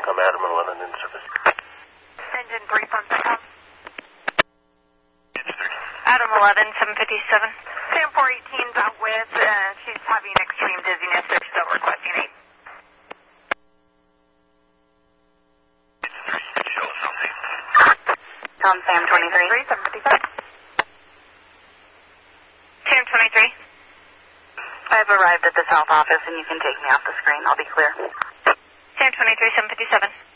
SATCOM, Adam 11 in service. Engine brief on SATCOM. Adam 11, 757. Sam 418's out with, she's having extreme dizziness. They're still requesting 8. Show something. Tom Sam 23, 757. Sam 23. I've arrived at the south office and you can take me off the screen. I'll be clear. Sam 23, 757.